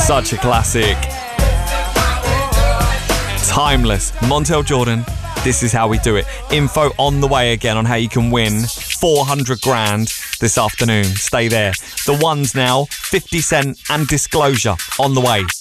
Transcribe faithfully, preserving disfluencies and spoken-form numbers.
Such a classic. Timeless. Montel Jordan, this is how we do it. Info on the way again on how you can win four hundred grand this afternoon. Stay there. The ones now, fifty Cent and Disclosure on the way.